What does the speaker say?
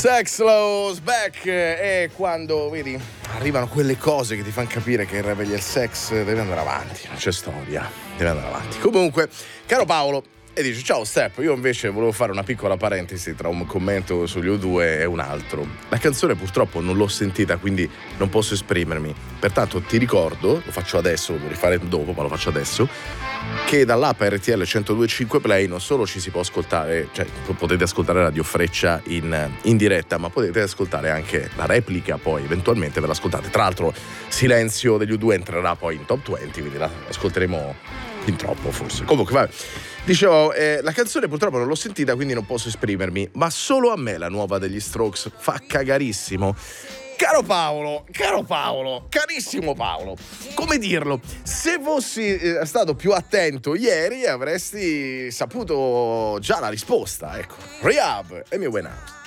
Sex Lows Back è quando, vedi, arrivano quelle cose che ti fanno capire che il rap e il sex deve andare avanti, non c'è storia, deve andare avanti. Comunque, caro Paolo, e dice: ciao Step, io invece volevo fare una piccola parentesi tra un commento sugli U2 e un altro. La canzone purtroppo non l'ho sentita, quindi non posso esprimermi. Pertanto ti ricordo, lo faccio adesso, lo devo rifare dopo, ma lo faccio adesso, che dall'app RTL 102.5 Play non solo ci si può ascoltare, cioè potete ascoltare Radio Freccia in diretta, ma potete ascoltare anche la replica, poi eventualmente ve l'ascoltate. Tra l'altro Silenzio degli U2 entrerà poi in top 20, quindi la ascolteremo fin troppo forse. Comunque vabbè. Dicevo, la canzone purtroppo non l'ho sentita, quindi non posso esprimermi, ma solo a me la nuova degli Strokes fa cagarissimo. Caro Paolo, carissimo Paolo, come dirlo? Se fossi stato più attento ieri avresti saputo già la risposta, ecco. Rehab e mi Winehouse.